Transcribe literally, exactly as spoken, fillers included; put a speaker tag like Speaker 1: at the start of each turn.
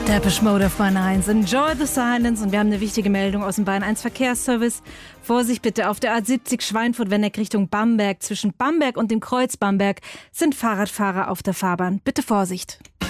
Speaker 1: Depeche Mode auf Bahn eins. Enjoy the silence. Und wir haben eine wichtige Meldung aus dem Bahn eins Verkehrsservice. Vorsicht bitte, auf der A siebzig Schweinfurt-Wendeck Richtung Bamberg. Zwischen Bamberg und dem Kreuz Bamberg sind Fahrradfahrer auf der Fahrbahn. Bitte Vorsicht.